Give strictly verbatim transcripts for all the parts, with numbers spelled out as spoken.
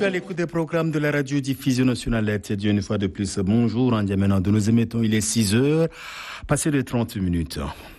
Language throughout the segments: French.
suis à l'écoute des programmes de la radio-diffusion nationale R T D. Une fois de plus, bonjour. En maintenant de nous émettons, il est six heures, passé de trente minutes.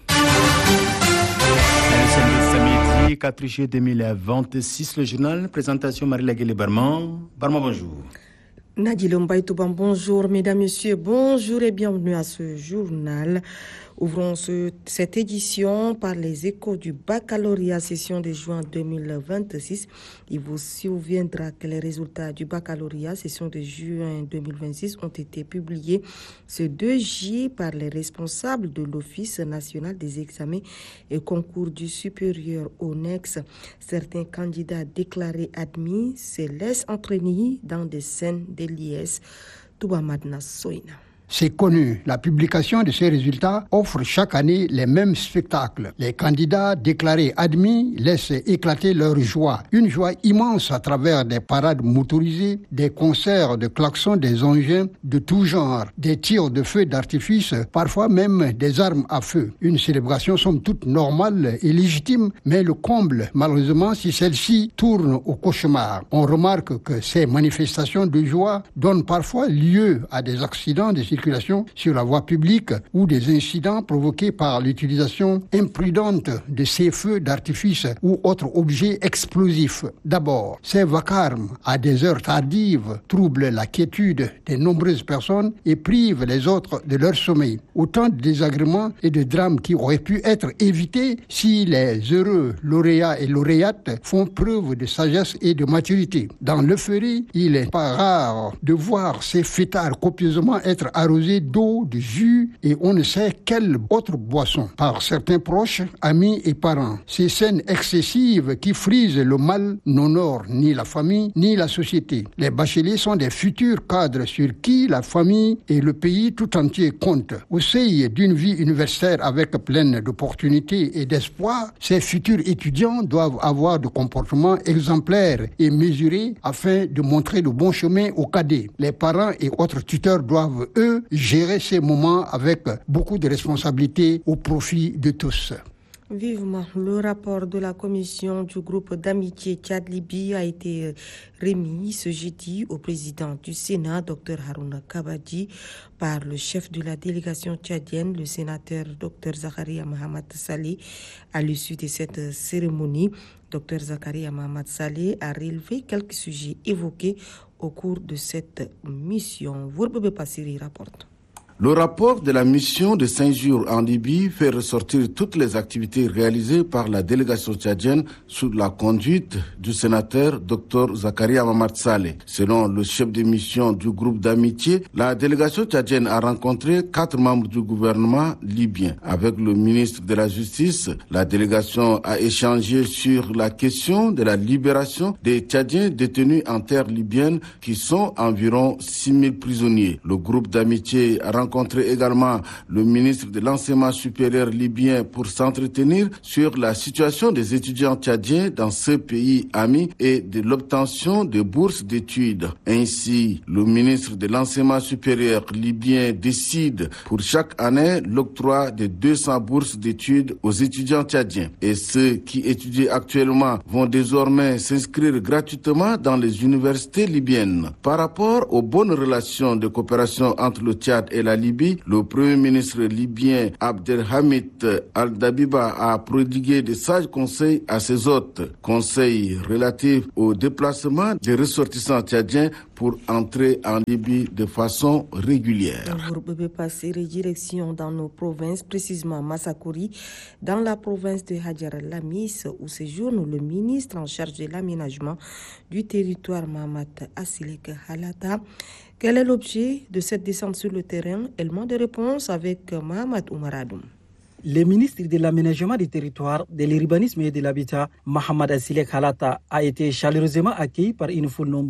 Samedi quatre juillet deux mille vingt-six, le journal, présentation Marie-Laguelle Barman. Barman, bonjour. Nadi Lombaïtouban, bonjour, mesdames, messieurs, bonjour et bienvenue à ce journal. Ouvrons ce, cette édition par les échos du baccalauréat session de juin deux mille vingt-six. Il vous souviendra que les résultats du baccalauréat session de juin deux mille vingt-six ont été publiés ce deux juillet par les responsables de l'Office national des examens et concours du supérieur O N E X. Certains candidats déclarés admis se laissent entraîner dans des scènes de l'I S. Touba Madna Soina. C'est connu, la publication de ces résultats offre chaque année les mêmes spectacles. Les candidats déclarés admis laissent éclater leur joie. Une joie immense à travers des parades motorisées, des concerts de klaxons, des engins de tout genre, des tirs de feu d'artifice, parfois même des armes à feu. Une célébration somme toute normale et légitime, mais le comble, malheureusement, si celle-ci tourne au cauchemar. On remarque que ces manifestations de joie donnent parfois lieu à des accidents de circulation sur la voie publique ou des incidents provoqués par l'utilisation imprudente de ces feux d'artifice ou autres objets explosifs. D'abord, ces vacarmes à des heures tardives troublent la quiétude de nombreuses personnes et privent les autres de leur sommeil. Autant de désagréments et de drames qui auraient pu être évités si les heureux lauréats et lauréates font preuve de sagesse et de maturité. Dans l'euphorie, il n'est pas rare de voir ces fêtards copieusement être arrosés d'eau, de jus et on ne sait quelle autre boisson par certains proches, amis et parents. Ces scènes excessives qui frisent le mal n'honorent ni la famille ni la société. Les bacheliers sont des futurs cadres sur qui la famille et le pays tout entier comptent. Au seuil d'une vie universitaire avec pleine d'opportunités et d'espoir, ces futurs étudiants doivent avoir des comportements exemplaires et mesurés afin de montrer le bon chemin aux cadets. Les parents et autres tuteurs doivent, eux, gérer ces moments avec beaucoup de responsabilité au profit de tous. Vivement, le rapport de la commission du groupe d'amitié Tchad-Libye a été remis ce jeudi au président du Sénat, Dr Harouna Kabadi, par le chef de la délégation tchadienne, le sénateur Dr Zakaria Mahamad Saleh. À l'issue de cette cérémonie, Dr Zakaria Mahamad Saleh a relevé quelques sujets évoqués au cours de cette mission. Vourbebe Passiri rapporte. Le rapport de la mission de cinq jours en Libye fait ressortir toutes les activités réalisées par la délégation tchadienne sous la conduite du sénateur Dr Zakaria Mahamad Saleh. Selon le chef de mission du groupe d'amitié, la délégation tchadienne a rencontré quatre membres du gouvernement libyen. Avec le ministre de la Justice, la délégation a échangé sur la question de la libération des Tchadiens détenus en terre libyenne qui sont environ six mille prisonniers. Le groupe d'amitié a rencontré rencontré également le ministre de l'enseignement supérieur libyen pour s'entretenir sur la situation des étudiants tchadiens dans ce pays ami et de l'obtention de bourses d'études. Ainsi, le ministre de l'enseignement supérieur libyen décide pour chaque année l'octroi de deux cents bourses d'études aux étudiants tchadiens. Et ceux qui étudient actuellement vont désormais s'inscrire gratuitement dans les universités libyennes. Par rapport aux bonnes relations de coopération entre le Tchad et la Libye, le premier ministre libyen Abdelhamid Al-Dabiba a prodigué de sages conseils à ses hôtes. Conseils relatifs au déplacement des ressortissants tchadiens pour entrer en Libye de façon régulière. Vous pouvez passer direction dans nos provinces, précisément Massakouri, dans la province de Hadjar Lamis, où séjourne le ministre en charge de l'aménagement du territoire Mahamat Assilek Halata. Quel est l'objet de cette descente sur le terrain? Élément de réponse avec Mahamat Oumaradoum. Le ministre de l'Aménagement du territoire, de l'urbanisme et de l'habitat, Mahamad Assilek Halata, a été chaleureusement accueilli par une foule nombreuse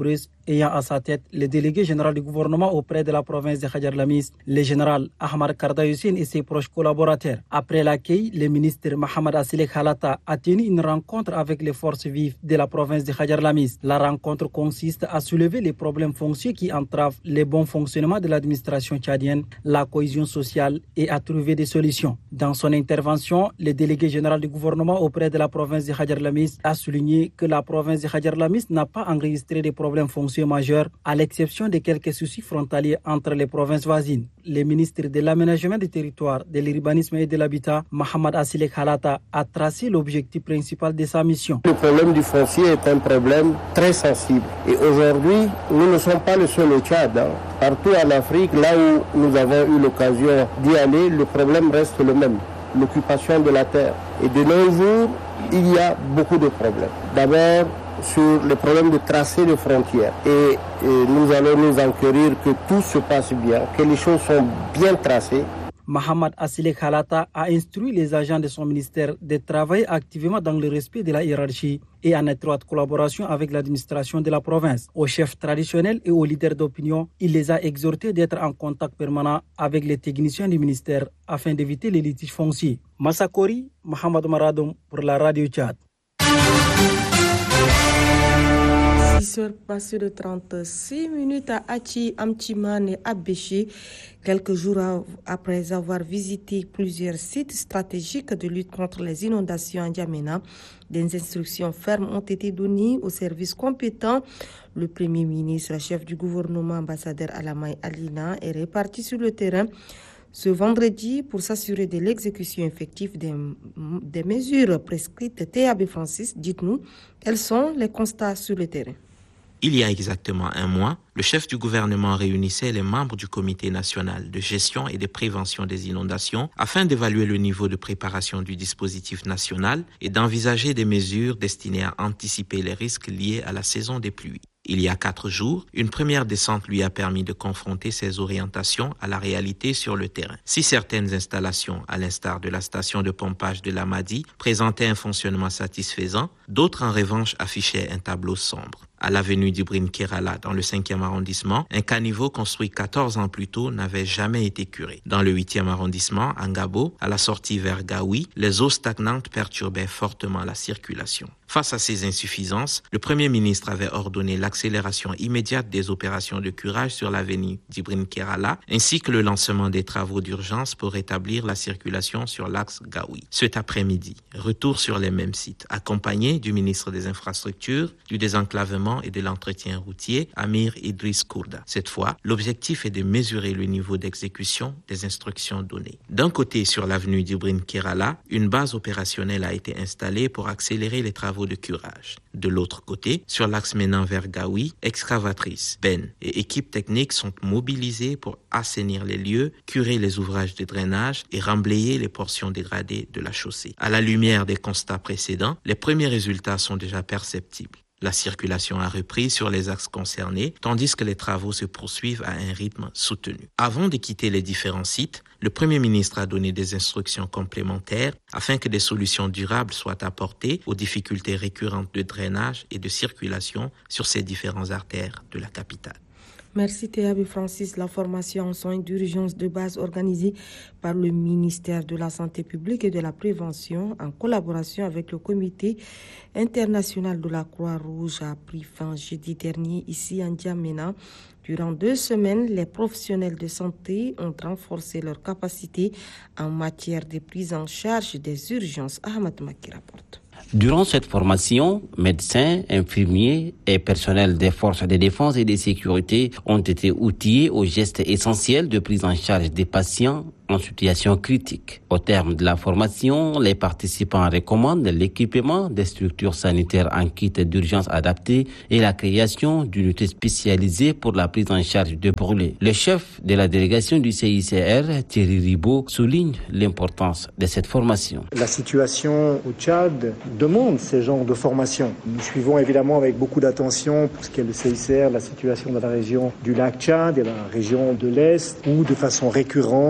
ayant à sa tête le délégué général du gouvernement auprès de la province de Khajar Lamis, le général Ahmad Kardayussine et ses proches collaborateurs. Après l'accueil, le ministre Mohamed Asile Khalata a tenu une rencontre avec les forces vives de la province de Khajar Lamis. La rencontre consiste à soulever les problèmes fonciers qui entravent le bon fonctionnement de l'administration tchadienne, la cohésion sociale et à trouver des solutions. Dans son intervention, le délégué général du gouvernement auprès de la province de Khajar Lamis a souligné que la province de Khajar Lamis n'a pas enregistré de problèmes fonciers majeurs, à l'exception de quelques soucis frontaliers entre les provinces voisines. Le ministre de l'Aménagement du territoire, de l'urbanisme et de l'habitat, Mohamed Asile Khalata, a tracé l'objectif principal de sa mission. Le problème du foncier est un problème très sensible. Et aujourd'hui, nous ne sommes pas le seul au Tchad. Hein. Partout en Afrique, là où nous avons eu l'occasion d'y aller, le problème reste le même, l'occupation de la terre. Et de nos jours, il y a beaucoup de problèmes. D'abord, sur le problème de tracer les frontières. Et, et nous allons nous enquérir que tout se passe bien, que les choses sont bien tracées. Mohamed Asile Khalata a instruit les agents de son ministère de travailler activement dans le respect de la hiérarchie et en étroite collaboration avec l'administration de la province. Aux chefs traditionnels et aux leaders d'opinion, il les a exhortés d'être en contact permanent avec les techniciens du ministère afin d'éviter les litiges fonciers. Massakori, Mohamed Maradoum pour la Radio Tchad. six heures passées de trente-six minutes à Achi, Amtiman et Abéché, quelques jours après avoir visité plusieurs sites stratégiques de lutte contre les inondations en N'Djamena. Des instructions fermes ont été données aux services compétents. Le Premier ministre, chef du gouvernement, ambassadeur Alamay Alina, est réparti sur le terrain ce vendredi pour s'assurer de l'exécution effective des, des mesures prescrites. T A B Francis, dites-nous, quels sont les constats sur le terrain? Il y a exactement un mois, le chef du gouvernement réunissait les membres du Comité national de gestion et de prévention des inondations afin d'évaluer le niveau de préparation du dispositif national et d'envisager des mesures destinées à anticiper les risques liés à la saison des pluies. Il y a quatre jours, une première descente lui a permis de confronter ses orientations à la réalité sur le terrain. Si certaines installations, à l'instar de la station de pompage de l'Amadi, présentaient un fonctionnement satisfaisant, d'autres en revanche affichaient un tableau sombre. À l'avenue d'Ibrin Kerala, dans le cinquième arrondissement, un caniveau construit quatorze ans plus tôt n'avait jamais été curé. Dans le huitième arrondissement, à Ngabo, à la sortie vers Gaoui, les eaux stagnantes perturbaient fortement la circulation. Face à ces insuffisances, le Premier ministre avait ordonné l'accélération immédiate des opérations de curage sur l'avenue d'Ibrin Kerala, ainsi que le lancement des travaux d'urgence pour rétablir la circulation sur l'axe Gaoui. Cet après-midi, retour sur les mêmes sites, accompagné du ministre des Infrastructures, du désenclavement et de l'entretien routier, Amir Idriss Kourda. Cette fois, l'objectif est de mesurer le niveau d'exécution des instructions données. D'un côté, sur l'avenue d'Ibrin Kerala, une base opérationnelle a été installée pour accélérer les travaux de curage. De l'autre côté, sur l'axe menant vers Gaoui, excavatrices, bennes et équipes techniques sont mobilisées pour assainir les lieux, curer les ouvrages de drainage et remblayer les portions dégradées de la chaussée. À la lumière des constats précédents, les premiers résultats sont déjà perceptibles. La circulation a repris sur les axes concernés, tandis que les travaux se poursuivent à un rythme soutenu. Avant de quitter les différents sites, le Premier ministre a donné des instructions complémentaires afin que des solutions durables soient apportées aux difficultés récurrentes de drainage et de circulation sur ces différentes artères de la capitale. Merci T A B Francis. La formation en soins d'urgence de base organisée par le ministère de la Santé publique et de la Prévention en collaboration avec le Comité international de la Croix-Rouge a pris fin jeudi dernier ici en N'Djamena. Durant deux semaines, les professionnels de santé ont renforcé leurs capacités en matière de prise en charge des urgences. Ahmad Maki rapporte. Durant cette formation, médecins, infirmiers et personnels des forces de défense et de sécurité ont été outillés aux gestes essentiels de prise en charge des patients en situation critique. Au terme de la formation, les participants recommandent l'équipement des structures sanitaires en kit d'urgence adapté et la création d'unités spécialisées pour la prise en charge de brûlés. Le chef de la délégation du C I C R, Thierry Ribaud, souligne l'importance de cette formation. La situation au Tchad demande ces genres de formation. Nous suivons évidemment avec beaucoup d'attention pour ce qui est le C I C R, la situation dans la région du lac Tchad et la région de l'Est, où de façon récurrente, des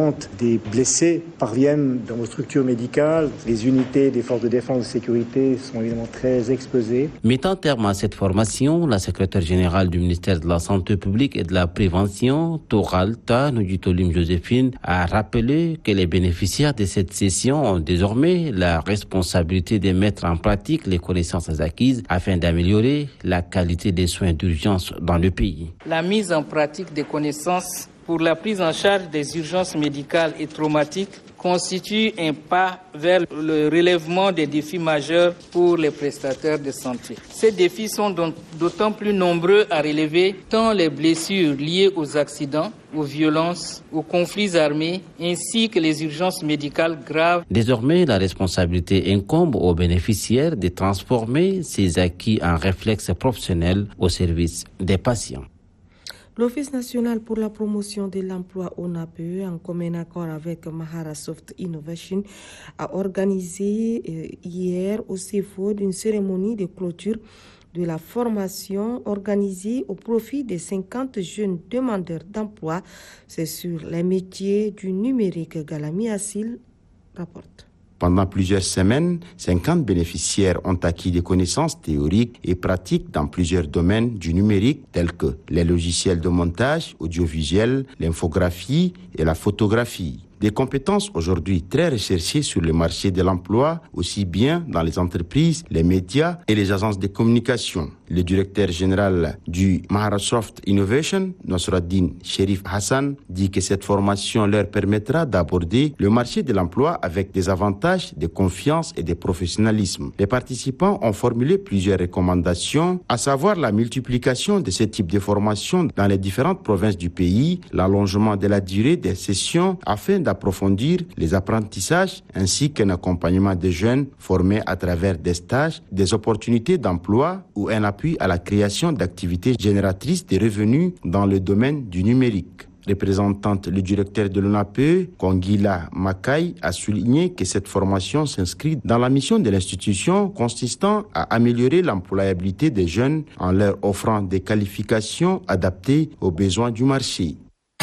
les blessés parviennent dans nos structures médicales. Les unités des forces de défense et de sécurité sont évidemment très exposées. Mettant terme à cette formation, la secrétaire générale du ministère de la Santé publique et de la Prévention, Toralta Nujitolim Joséphine, a rappelé que les bénéficiaires de cette session ont désormais la responsabilité de mettre en pratique les connaissances acquises afin d'améliorer la qualité des soins d'urgence dans le pays. La mise en pratique des connaissances pour la prise en charge des urgences médicales et traumatiques constitue un pas vers le relèvement des défis majeurs pour les prestataires de santé. Ces défis sont donc d'autant plus nombreux à relever tant les blessures liées aux accidents, aux violences, aux conflits armés, ainsi que les urgences médicales graves. Désormais, la responsabilité incombe aux bénéficiaires de transformer ces acquis en réflexes professionnels au service des patients. L'Office national pour la promotion de l'emploi O N A P E, en commun accord avec Maharasoft Innovation, a organisé hier au C F O une cérémonie de clôture de la formation organisée au profit des cinquante jeunes demandeurs d'emploi. C'est sur les métiers du numérique. Galami Assil rapporte. Pendant plusieurs semaines, cinquante bénéficiaires ont acquis des connaissances théoriques et pratiques dans plusieurs domaines du numérique tels que les logiciels de montage audiovisuel, l'infographie et la photographie. Des compétences aujourd'hui très recherchées sur le marché de l'emploi, aussi bien dans les entreprises, les médias et les agences de communication. Le directeur général du Maharasoft Innovation, Nasruddin Sherif Hassan, dit que cette formation leur permettra d'aborder le marché de l'emploi avec des avantages de confiance et de professionnalisme. Les participants ont formulé plusieurs recommandations, à savoir la multiplication de ce type de formation dans les différentes provinces du pays, l'allongement de la durée des sessions afin d'approfondir les apprentissages ainsi qu'un accompagnement des jeunes formés à travers des stages, des opportunités d'emploi ou un appui à la création d'activités génératrices de revenus dans le domaine du numérique. Représentante le directeur de l'O N A P E, Kongila Makai, a souligné que cette formation s'inscrit dans la mission de l'institution consistant à améliorer l'employabilité des jeunes en leur offrant des qualifications adaptées aux besoins du marché.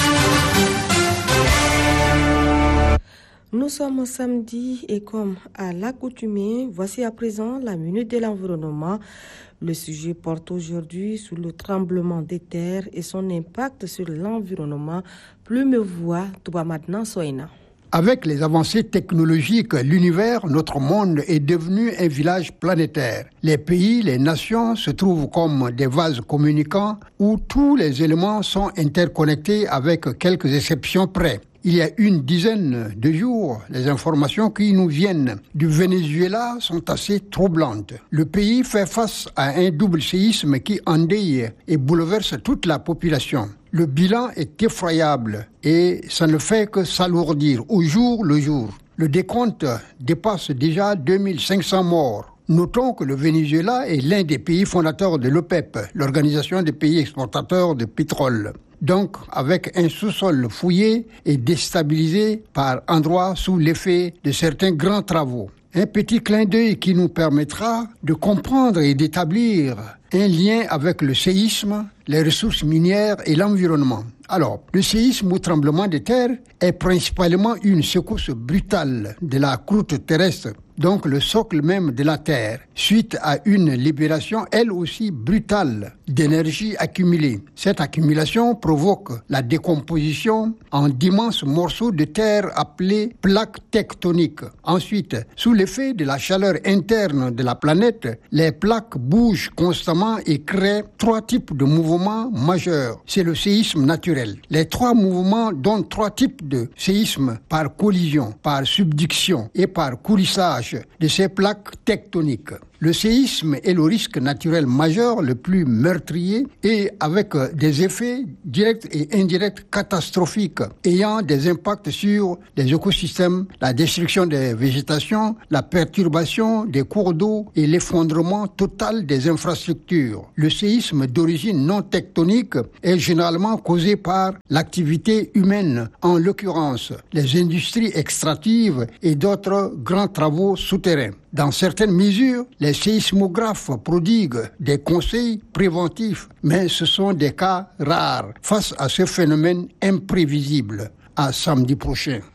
Nous sommes samedi et comme à l'accoutumée, voici à présent la minute de l'environnement. Le sujet porte aujourd'hui sur le tremblement des terres et son impact sur l'environnement. Plus me voit, toi maintenant, Soina. Avec les avancées technologiques, l'univers, notre monde, est devenu un village planétaire. Les pays, les nations se trouvent comme des vases communicants où tous les éléments sont interconnectés avec quelques exceptions près. Il y a une dizaine de jours, les informations qui nous viennent du Venezuela sont assez troublantes. Le pays fait face à un double séisme qui endeuille et bouleverse toute la population. Le bilan est effroyable et ça ne fait que s'alourdir au jour le jour. Le décompte dépasse déjà deux mille cinq cents morts. Notons que le Venezuela est l'un des pays fondateurs de l'OPEP, l'Organisation des pays exportateurs de pétrole. Donc, avec un sous-sol fouillé et déstabilisé par endroits sous l'effet de certains grands travaux. Un petit clin d'œil qui nous permettra de comprendre et d'établir un lien avec le séisme, les ressources minières et l'environnement. Alors, le séisme ou tremblement de terre est principalement une secousse brutale de la croûte terrestre, donc le socle même de la Terre, suite à une libération, elle aussi brutale, d'énergie accumulée. Cette accumulation provoque la décomposition en d'immenses morceaux de terre appelés plaques tectoniques. Ensuite, sous l'effet de la chaleur interne de la planète, les plaques bougent constamment et créent trois types de mouvements majeurs. C'est le séisme naturel. Les trois mouvements donnent trois types de séisme par collision, par subduction et par coulissage de ces plaques tectoniques. Le séisme est le risque naturel majeur le plus meurtrier et avec des effets directs et indirects catastrophiques ayant des impacts sur les écosystèmes, la destruction des végétations, la perturbation des cours d'eau et l'effondrement total des infrastructures. Le séisme d'origine non tectonique est généralement causé par l'activité humaine, en l'occurrence les industries extractives et d'autres grands travaux souterrains. Dans certaines mesures, les séismographes prodiguent des conseils préventifs, mais ce sont des cas rares face à ce phénomène imprévisible. À samedi prochain.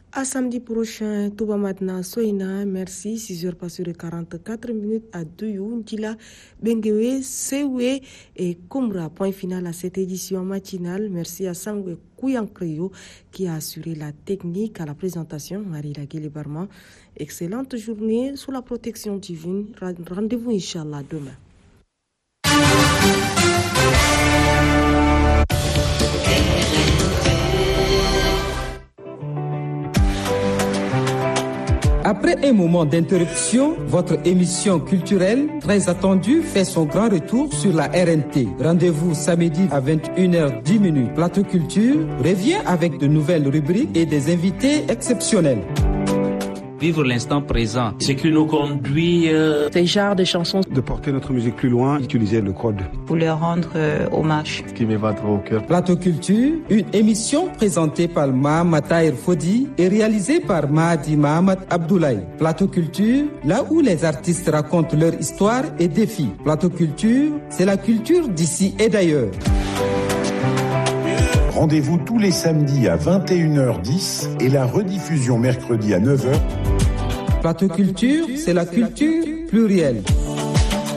À samedi prochain, Touba Matna Soina, merci. six heures passées de quarante-quatre minutes à Douyou, Ndila, Bengewe, Sewe et Kumra. Point final à cette édition matinale. Merci à Sangwe Kouyankreyo qui a assuré la technique à la présentation. Marie Laguele Barman. Excellente journée sous la protection divine. Rendez-vous, Inch'Allah, demain. Après un moment d'interruption, votre émission culturelle très attendue fait son grand retour sur la R N T. Rendez-vous samedi à vingt et une heures dix. Plateau Culture revient avec de nouvelles rubriques et des invités exceptionnels. Vivre l'instant présent, ce qui nous conduit... Euh... Ces genres de chansons. De porter notre musique plus loin, utiliser le code. Pour leur rendre euh, hommage. Ce qui me va trop au cœur. Plateau Culture, une émission présentée par Mahamat Tahir Fodi et réalisée par Mahdi Mahamat Abdoulaye. Plateau Culture, là où les artistes racontent leur histoire et défis. Plateau Culture, c'est la culture d'ici et d'ailleurs. Rendez-vous tous les samedis à vingt et une heures dix et la rediffusion mercredi à neuf heures. Plateau Culture, c'est la culture plurielle.